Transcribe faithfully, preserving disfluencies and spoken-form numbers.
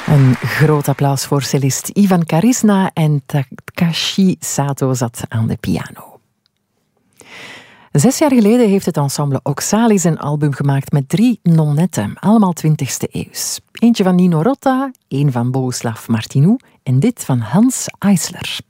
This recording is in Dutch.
Een groot applaus voor cellist Ivan Karisna en Takashi Sato zat aan de piano. Zes jaar geleden heeft het ensemble Oxalis een album gemaakt met drie nonnetten, allemaal twintigste eeuws. Eentje van Nino Rota, een van Bohuslav Martinu en dit van Hans Eisler.